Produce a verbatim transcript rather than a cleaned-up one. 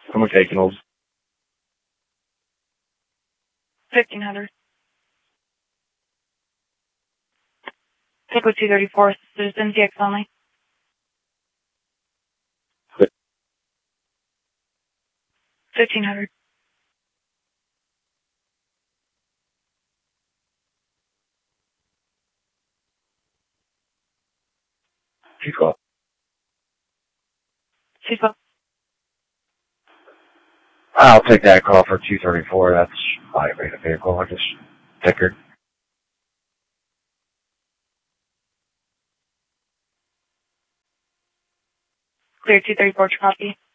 Someone taking those. fifteen hundred. Pico two thirty-four, there's M T X only. fifteen hundred. Chico. Chico. I'll take that call for two thirty-four. That's my rate of vehicle. I just tickered. Clear two thirty-four to copy.